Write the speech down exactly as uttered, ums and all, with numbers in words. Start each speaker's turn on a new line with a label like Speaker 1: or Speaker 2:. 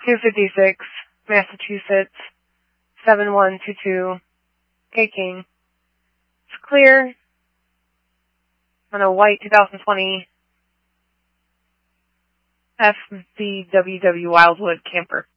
Speaker 1: two fifty-six, Massachusetts, seven one two two, Peking. It's clear on a white two thousand twenty F B W W Wildwood camper.